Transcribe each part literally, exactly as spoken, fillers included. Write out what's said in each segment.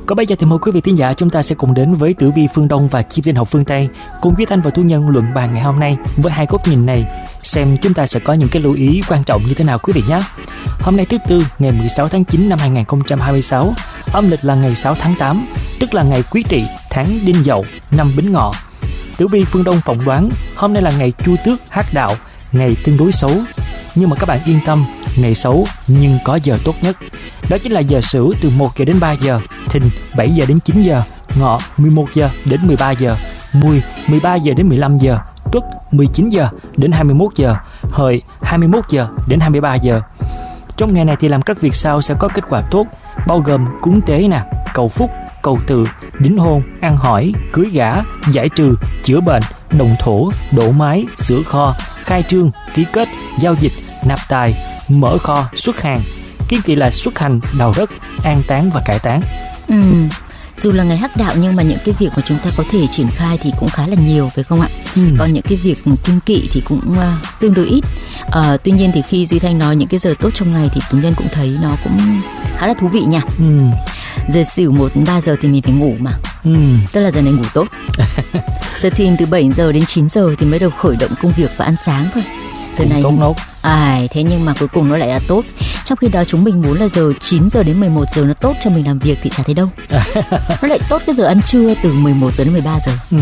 Có bây giờ thì mời quý vị thính giả chúng ta sẽ cùng đến với Tử Vi phương Đông và Chim Tinh học phương Tây, cùng Duy Thanh và Thu Nhân luận bàn ngày hôm nay với hai góc nhìn này, xem chúng ta sẽ có những cái lưu ý quan trọng như thế nào quý vị nhé. Hôm nay thứ Tư, ngày mười sáu tháng chín năm hai nghìn không trăm hai mươi sáu, âm lịch là ngày sáu tháng tám, tức là ngày Quý Tỵ, tháng Đinh Dậu, năm Bính Ngọ. Tử Vi phương Đông phỏng đoán hôm nay là ngày Chu Tước Hắc Đạo, ngày tương đối xấu. Nhưng mà các bạn yên tâm, ngày xấu nhưng có giờ tốt nhất. Đó chính là giờ Sửu từ một giờ đến ba giờ, Thìn bảy giờ đến chín giờ, Ngọ mười một giờ đến mười ba giờ, Mùi mười ba giờ đến mười lăm giờ, Tuất mười chín giờ đến hai mươi mốt giờ, Hợi hai mươi mốt giờ đến hai mươi ba giờ. Trong ngày này thì làm các việc sau sẽ có kết quả tốt, bao gồm cúng tế nè, cầu phúc, cầu tự, đính hôn, ăn hỏi, cưới gả, giải trừ, chữa bệnh, động thổ, đổ mái, sửa kho, khai trương, ký kết, giao dịch, nạp tài, mở kho, xuất hàng. Kiên kỵ là xuất hành, đào đất, an táng và cải táng. Ừ, dù là ngày hắc đạo nhưng mà những cái việc mà chúng ta có thể triển khai thì cũng khá là nhiều, phải không ạ? Ừ. Còn những cái việc kiêng kỵ thì cũng uh, tương đối ít. Uh, tuy nhiên thì khi Duy Thanh nói những cái giờ tốt trong ngày thì Tú Nhân cũng thấy nó cũng khá là thú vị nha. Ừ. Giờ Sửu một đến ba giờ thì mình phải ngủ mà. Ừ. Tức là giờ này ngủ tốt. Giờ Thìn từ bảy giờ đến chín giờ thì mới đầu khởi động công việc và ăn sáng thôi. Giờ cũng này tốt nốt. À, thế nhưng mà cuối cùng nó lại là tốt. Trong khi đó chúng mình muốn là giờ chín giờ đến mười một giờ nó tốt cho mình làm việc thì chả thấy đâu. Nó lại tốt cái giờ ăn trưa từ mười một giờ đến mười ba giờ. Ừ.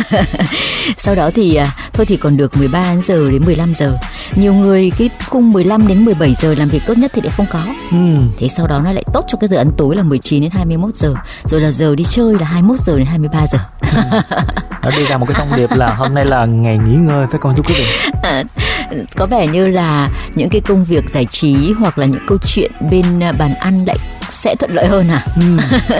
Sau đó thì thôi thì còn được mười ba giờ đến mười lăm giờ. Nhiều người cái khung mười lăm đến mười bảy giờ làm việc tốt nhất thì lại không có. Ừ. Thế sau đó nó lại tốt cho cái giờ ăn tối là mười chín đến hai mươi mốt giờ. Rồi là giờ đi chơi là hai mươi mốt giờ đến hai mươi ba giờ. Ừ. Nó đưa ra một cái thông điệp là hôm nay là ngày nghỉ ngơi phải không thưa quý vị? À, có vẻ như là những cái công việc giải trí hoặc là những câu chuyện bên bàn ăn lại sẽ thuận lợi hơn hả? Ừ.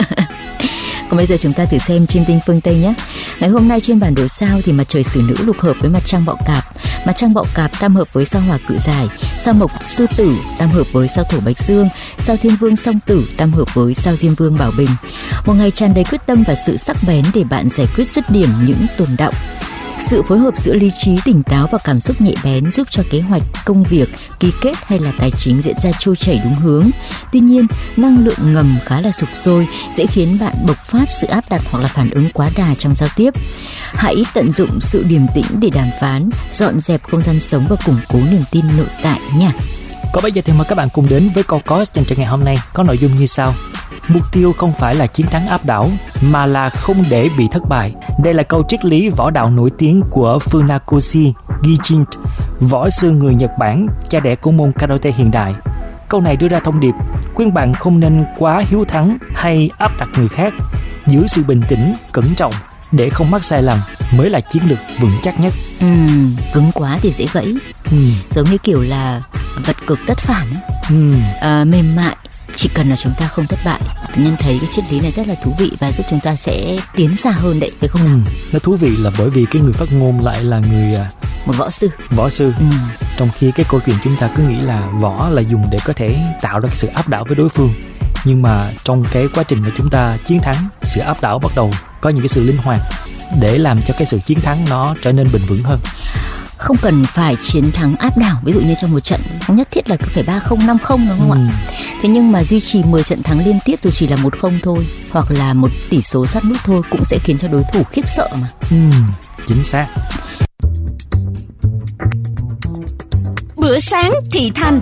Còn bây giờ chúng ta thử xem chim tinh phương Tây nhé. Ngày hôm nay trên bản đồ sao thì mặt trời Xử Nữ lục hợp với mặt trăng Bọ Cạp, mặt trăng Bọ Cạp tam hợp với sao Hỏa Cự Giải, sao Mộc Sư Tử tam hợp với sao Thổ Bạch Dương, sao Thiên Vương Song Tử tam hợp với sao Diêm Vương Bảo Bình. Một ngày tràn đầy quyết tâm và sự sắc bén để bạn giải quyết dứt điểm những tồn đọng. Sự phối hợp giữa lý trí tỉnh táo và cảm xúc nhạy bén giúp cho kế hoạch, công việc, ký kết hay là tài chính diễn ra trôi chảy đúng hướng. Tuy nhiên, năng lượng ngầm khá là sục sôi, dễ khiến bạn bộc phát sự áp đặt hoặc là phản ứng quá đà trong giao tiếp. Hãy tận dụng sự điềm tĩnh để đàm phán, dọn dẹp không gian sống và củng cố niềm tin nội tại nha. Có bây giờ thì mời các bạn cùng đến với câu course dành cho ngày hôm nay có nội dung như sau. Mục tiêu không phải là chiến thắng áp đảo, mà là không để bị thất bại. Đây là câu triết lý võ đạo nổi tiếng của Funakoshi Gijin, võ sư người Nhật Bản, cha đẻ của môn karate hiện đại. Câu này đưa ra thông điệp, khuyên bạn không nên quá hiếu thắng hay áp đặt người khác. Giữ sự bình tĩnh, cẩn trọng để không mắc sai lầm mới là chiến lược vững chắc nhất. Ừ, cứng quá thì dễ gãy. Ừ. Giống như kiểu là vật cực tất phản. Ừ. À, mềm mại chỉ cần là chúng ta không thất bại. Tự nhiên thấy cái triết lý này rất là thú vị và giúp chúng ta sẽ tiến xa hơn đấy, phải không nào? Ừ. Nó thú vị là bởi vì cái người phát ngôn lại là người một võ sư. Võ sư. Ừ. Trong khi cái câu chuyện chúng ta cứ nghĩ là võ là dùng để có thể tạo ra cái sự áp đảo với đối phương, nhưng mà trong cái quá trình mà chúng ta chiến thắng, sự áp đảo bắt đầu có những cái sự linh hoạt để làm cho cái sự chiến thắng nó trở nên bền vững hơn. Không cần phải chiến thắng áp đảo, ví dụ như trong một trận không nhất thiết là cứ phải ba không, năm không đúng không ừ. ạ? Thế nhưng mà duy trì mười trận thắng liên tiếp dù chỉ là một không thôi, hoặc là một tỷ số sát nút thôi cũng sẽ khiến cho đối thủ khiếp sợ mà. Ừ, chính xác. Bữa sáng thị thành.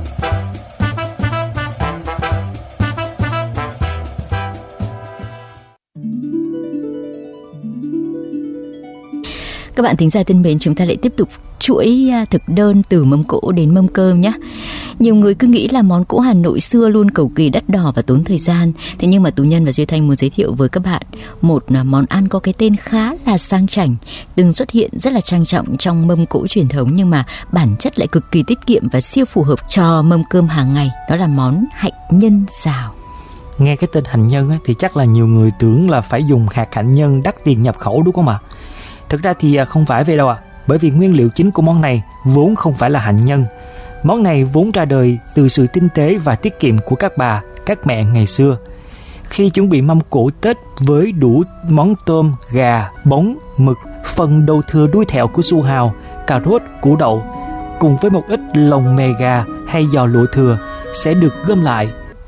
Các bạn thính giả thân mến, chúng ta lại tiếp tục chuỗi thực đơn từ mâm cỗ đến mâm cơm nhé. Nhiều người cứ nghĩ là món cỗ Hà Nội xưa luôn cầu kỳ, đắt đỏ và tốn thời gian. Thế nhưng mà Tú Nhân và Duy Thanh muốn giới thiệu với các bạn một món ăn có cái tên khá là sang chảnh, từng xuất hiện rất là trang trọng trong mâm cỗ truyền thống nhưng mà bản chất lại cực kỳ tiết kiệm và siêu phù hợp cho mâm cơm hàng ngày. Đó là món hạnh nhân xào. Nghe cái tên hạnh nhân á, thì chắc là nhiều người tưởng là phải dùng hạt hạnh nhân đắt tiền nhập khẩu đúng không ạ? Thực ra thì không phải vậy đâu ạ, à, bởi vì nguyên liệu chính của món này vốn không phải là hạnh nhân. Món này vốn ra đời từ sự tinh tế và tiết kiệm của các bà, các mẹ ngày xưa. Khi chuẩn bị mâm cỗ Tết với đủ món tôm, gà, bống, mực, phần đầu thừa đuôi thẹo của su hào, cà rốt, củ đậu, cùng với một ít lồng mề gà hay giò lụa thừa sẽ được gom lại,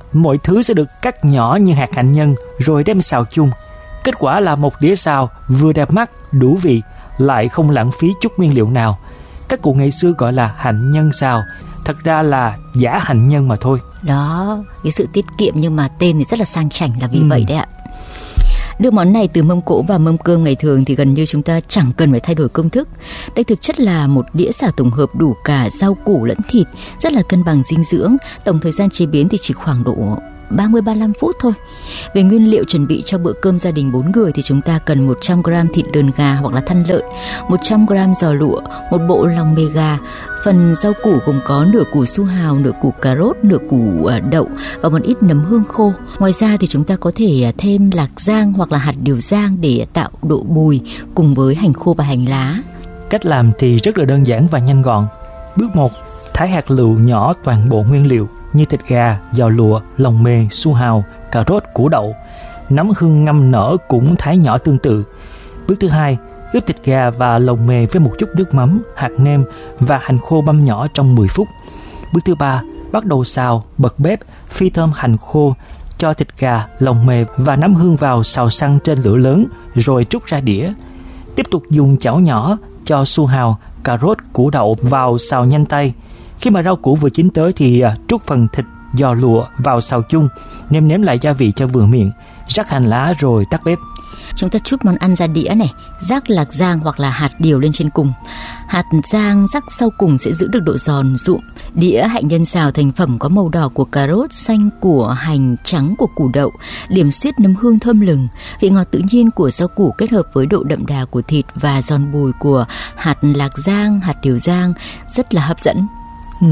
mọi thứ sẽ được cắt nhỏ như hạt hạnh nhân rồi đem xào chung. Kết quả là một đĩa xào vừa đẹp mắt, đủ vị, lại không lãng phí chút nguyên liệu nào. Các cụ ngày xưa gọi là hạnh nhân xào, thật ra là giả hạnh nhân mà thôi. Đó, cái sự tiết kiệm nhưng mà tên thì rất là sang chảnh là vì ừ. vậy đấy ạ. Đưa món này từ mâm cỗ vào mâm cơm ngày thường thì gần như chúng ta chẳng cần phải thay đổi công thức. Đây thực chất là một đĩa xào tổng hợp đủ cả rau củ lẫn thịt, rất là cân bằng dinh dưỡng. Tổng thời gian chế biến thì chỉ khoảng độ ba mươi đến ba mươi lăm phút thôi. Về nguyên liệu chuẩn bị cho bữa cơm gia đình bốn người thì chúng ta cần một trăm gam thịt lợn gà hoặc là thăn lợn, một trăm gam giò lụa, một bộ lòng mề gà. Phần rau củ gồm có nửa củ su hào, nửa củ cà rốt, nửa củ đậu và một ít nấm hương khô. Ngoài ra thì chúng ta có thể thêm lạc rang hoặc là hạt điều rang để tạo độ bùi cùng với hành khô và hành lá. Cách làm thì rất là đơn giản và nhanh gọn. Bước một, thái hạt lựu nhỏ toàn bộ nguyên liệu như thịt gà, giò lụa, lòng mề, su hào, cà rốt, củ đậu. Nấm hương ngâm nở cũng thái nhỏ tương tự. Bước thứ hai, ướp thịt gà và lòng mề với một chút nước mắm, hạt nêm và hành khô băm nhỏ trong mười phút. Bước thứ ba, bắt đầu xào, bật bếp, phi thơm hành khô, cho thịt gà, lòng mề và nấm hương vào xào săn trên lửa lớn rồi trút ra đĩa. Tiếp tục dùng chảo nhỏ cho su hào, cà rốt, củ đậu vào xào nhanh tay. Khi mà rau củ vừa chín tới thì trút phần thịt, giò lụa vào xào chung, nêm nếm lại gia vị cho vừa miệng, rắc hành lá rồi tắt bếp. Chúng ta trút món ăn ra đĩa này, rắc lạc rang hoặc là hạt điều lên trên cùng. Hạt rang rắc sau cùng sẽ giữ được độ giòn rụm. Đĩa hạnh nhân xào thành phẩm có màu đỏ của cà rốt, xanh của hành, trắng của củ đậu, điểm xuyết nấm hương thơm lừng. Vị ngọt tự nhiên của rau củ kết hợp với độ đậm đà của thịt và giòn bùi của hạt lạc rang, hạt điều rang rất là hấp dẫn. Ừ.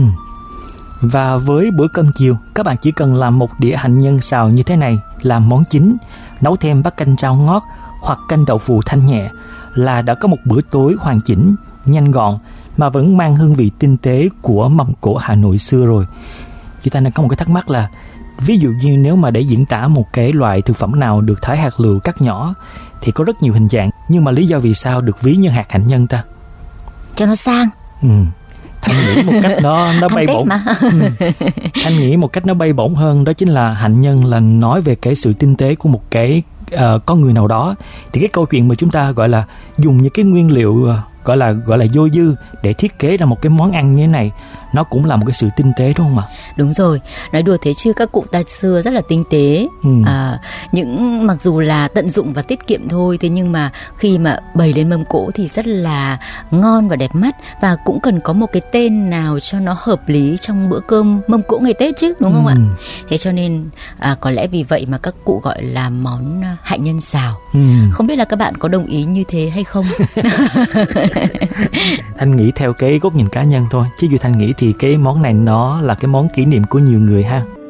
Và với bữa cơm chiều, các bạn chỉ cần làm một đĩa hạnh nhân xào như thế này làm món chính, nấu thêm bát canh rau ngót hoặc canh đậu phụ thanh nhẹ là đã có một bữa tối hoàn chỉnh, nhanh gọn mà vẫn mang hương vị tinh tế của mâm cỗ Hà Nội xưa rồi. Chị ta đang có một cái thắc mắc là ví dụ như nếu mà để diễn tả một cái loại thực phẩm nào được thái hạt lựu cắt nhỏ thì có rất nhiều hình dạng, nhưng mà lý do vì sao được ví như hạt hạnh nhân ta? Cho nó sang. Ừ. Thanh nghĩ một cách nó nó bay bổng. Ừ. Thanh nghĩ một cách nó bay bổng hơn, đó chính là hạnh nhân là nói về cái sự tinh tế của một cái uh, con người nào đó. Thì cái câu chuyện mà chúng ta gọi là dùng những cái nguyên liệu uh, gọi là gọi là vô dư để thiết kế ra một cái món ăn như thế này, nó cũng là một cái sự tinh tế, đúng không ạ? Đúng rồi, nói đùa thế chứ các cụ ta xưa rất là tinh tế. Ừ. À, những mặc dù là tận dụng và tiết kiệm thôi, thế nhưng mà khi mà bày lên mâm cỗ thì rất là ngon và đẹp mắt, và cũng cần có một cái tên nào cho nó hợp lý trong bữa cơm mâm cỗ ngày Tết chứ, đúng không ừ. ạ? Thế cho nên à, có lẽ vì vậy mà các cụ gọi là món hạnh nhân xào. Ừ. Không biết là các bạn có đồng ý như thế hay không? Thanh nghĩ theo cái góc nhìn cá nhân thôi, chứ dù Thanh nghĩ thì cái món này nó là cái món kỷ niệm của nhiều người ha.